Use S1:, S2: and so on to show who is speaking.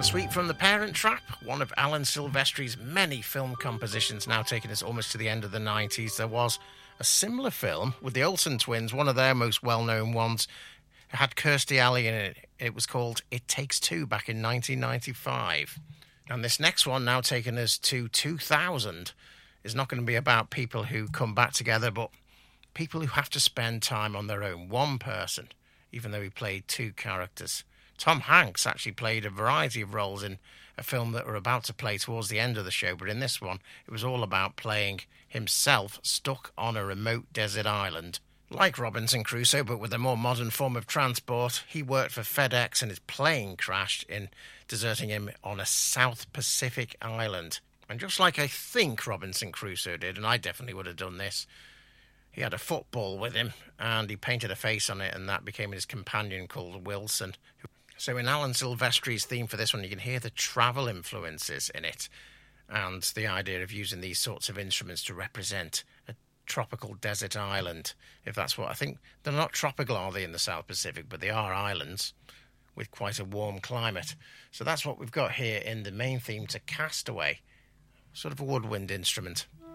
S1: Sweet from the Parent Trap, one of Alan Silvestri's many film compositions, now taking us almost to the end of the 90s. There was a similar film with the Olsen twins, one of their most well-known ones. It had Kirstie Alley in it. It was called It Takes Two back in 1995. And this next one, now taking us to 2000, is not going to be about people who come back together, but people who have to spend time on their own. One person, even though he played two characters. Tom Hanks actually played a variety of roles in a film that we're about to play towards the end of the show, but in this one, it was all about playing himself stuck on a remote desert island. Like Robinson Crusoe, but with a more modern form of transport, he worked for FedEx and his plane crashed in deserting him on a South Pacific island. And just like I think Robinson Crusoe did, and I definitely would have done this, he had a football with him and he painted a face on it, and that became his companion called Wilson. So in Alan Silvestri's theme for this one, you can hear the travel influences in it and the idea of using these sorts of instruments to represent a tropical desert island, if that's what I think. They're not tropical, are they, in the South Pacific, but they are islands with quite a warm climate. So that's what we've got here in the main theme to Castaway, sort of a woodwind instrument.